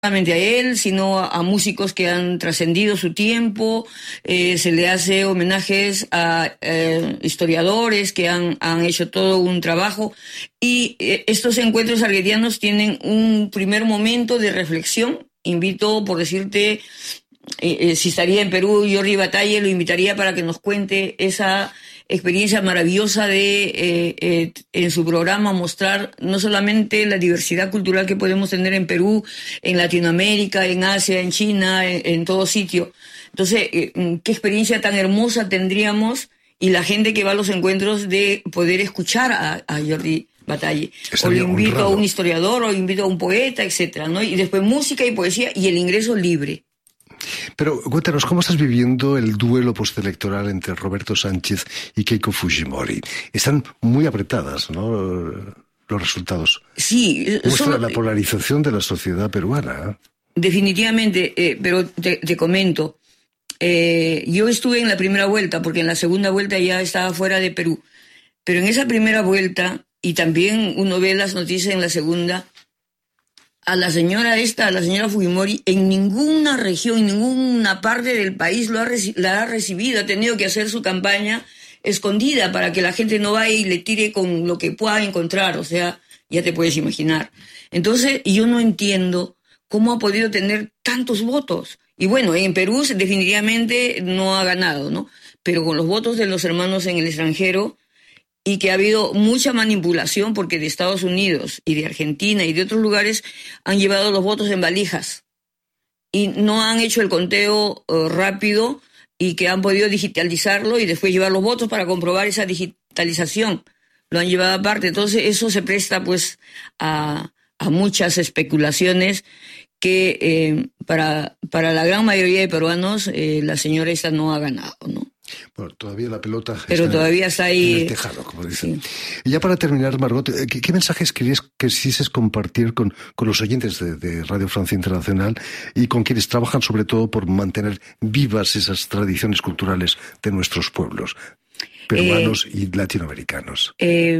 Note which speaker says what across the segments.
Speaker 1: solamente a él, sino a músicos que han trascendido su tiempo. Se le hace homenajes a historiadores que han hecho todo un trabajo. Y estos encuentros alguerianos tienen un primer momento de reflexión. Invito, por decirte, si estaría en Perú, Jordi Bataille, lo invitaría para que nos cuente esa experiencia maravillosa de en su programa mostrar no solamente la diversidad cultural que podemos tener en Perú, en Latinoamérica, en Asia, en China, en todo sitio. Entonces, qué experiencia tan hermosa tendríamos, y la gente que va a los encuentros, de poder escuchar a Jordi Bataille. O le invito a un historiador, o le invito a un poeta, etcétera, ¿no? Y después música y poesía y el ingreso libre.
Speaker 2: Pero cuéntanos, ¿cómo estás viviendo el duelo postelectoral entre Roberto Sánchez y Keiko Fujimori? Están muy apretadas, ¿no?, los resultados.
Speaker 1: Sí.
Speaker 2: Muestra la polarización de la sociedad peruana.
Speaker 1: Definitivamente, pero te comento. Yo estuve en la primera vuelta, porque en la segunda vuelta ya estaba fuera de Perú. Pero en esa primera vuelta, y también uno ve las noticias en la segunda, a la señora Fujimori, en ninguna región, en ninguna parte del país la ha recibido. Ha tenido que hacer su campaña escondida para que la gente no vaya y le tire con lo que pueda encontrar. O sea, ya te puedes imaginar. Entonces, yo no entiendo cómo ha podido tener tantos votos. Y bueno, en Perú definitivamente no ha ganado, ¿no? Pero con los votos de los hermanos en el extranjero, y que ha habido mucha manipulación, porque de Estados Unidos y de Argentina y de otros lugares han llevado los votos en valijas y no han hecho el conteo rápido, y que han podido digitalizarlo y después llevar los votos para comprobar esa digitalización. Lo han llevado aparte. Entonces eso se presta pues a muchas especulaciones que para la gran mayoría de peruanos la señora esta no ha ganado, ¿no?
Speaker 2: Bueno, todavía la pelota
Speaker 1: todavía está ahí
Speaker 2: en el tejado, como dicen.
Speaker 1: Sí.
Speaker 2: Y ya para terminar, Margot, ¿qué mensajes quisieses compartir con los oyentes de Radio Francia Internacional y con quienes trabajan sobre todo por mantener vivas esas tradiciones culturales de nuestros pueblos, peruanos y latinoamericanos?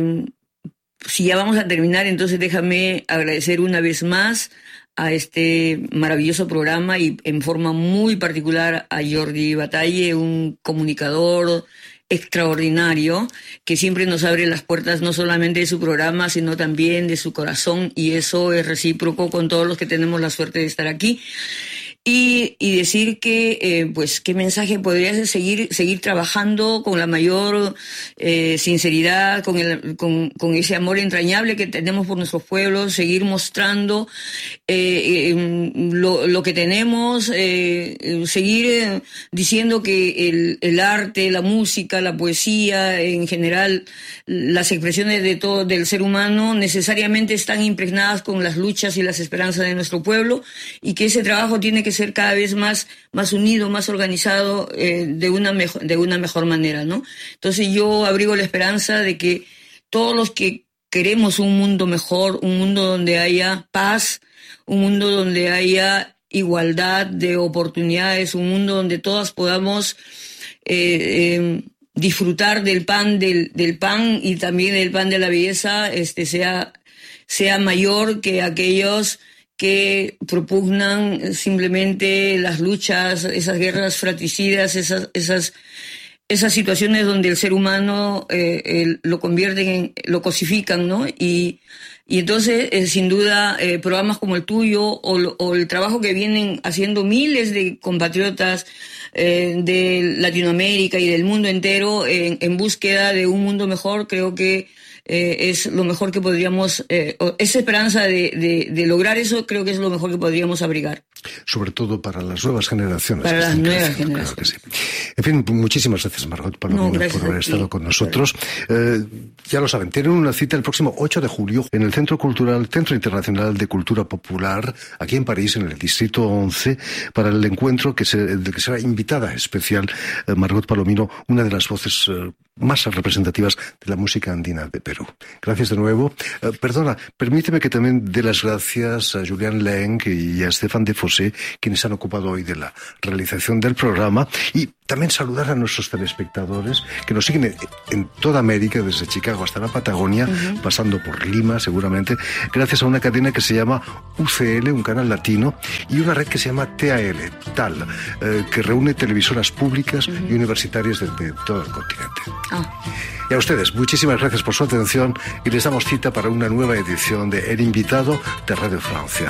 Speaker 1: Si ya vamos a terminar, entonces déjame agradecer una vez más a este maravilloso programa, y en forma muy particular a Jordi Bataille, un comunicador extraordinario que siempre nos abre las puertas no solamente de su programa, sino también de su corazón, y eso es recíproco con todos los que tenemos la suerte de estar aquí. Y decir que, pues, qué mensaje podría ser: seguir trabajando con la mayor sinceridad, con ese amor entrañable que tenemos por nuestros pueblos, seguir mostrando lo que tenemos, seguir diciendo que el arte, la música, la poesía, en general, las expresiones de todo del ser humano necesariamente están impregnadas con las luchas y las esperanzas de nuestro pueblo, y que ese trabajo tiene que ser cada vez más unido, más organizado, de una mejor manera, ¿no? Entonces yo abrigo la esperanza de que todos los que queremos un mundo mejor, un mundo donde haya paz, un mundo donde haya igualdad de oportunidades, un mundo donde todas podamos disfrutar del pan y también del pan de la belleza, sea mayor que aquellos que propugnan simplemente las luchas, esas guerras fratricidas, esas situaciones donde el ser humano lo convierten lo cosifican, ¿no? Y entonces, sin duda, programas como el tuyo o el trabajo que vienen haciendo miles de compatriotas de Latinoamérica y del mundo entero en búsqueda de un mundo mejor, creo que es lo mejor que podríamos, esa esperanza de lograr eso, creo que es lo mejor que podríamos abrigar.
Speaker 2: Sobre todo para las nuevas generaciones.
Speaker 1: Para las nuevas generaciones.
Speaker 2: Claro que sí. En fin, muchísimas gracias, Margot Palomino, por haber estado con nosotros. Ya lo saben, tienen una cita el próximo 8 de julio en el Centro Internacional de Cultura Popular, aquí en París, en el Distrito 11, para el encuentro del que será invitada especial Margot Palomino, una de las voces más representativas de la música andina de Perú. Gracias de nuevo. Perdona, permíteme que también dé las gracias a Julián Leng y a Stefan de Fossé, quienes han ocupado hoy de la realización del programa, y También saludar a nuestros telespectadores que nos siguen en toda América, desde Chicago hasta la Patagonia, pasando por Lima seguramente, gracias a una cadena que se llama UCL, un canal latino, y una red que se llama TAL, que reúne televisoras públicas y universitarias de todo el continente. Y a ustedes, muchísimas gracias por su atención y les damos cita para una nueva edición de El Invitado de Radio Francia.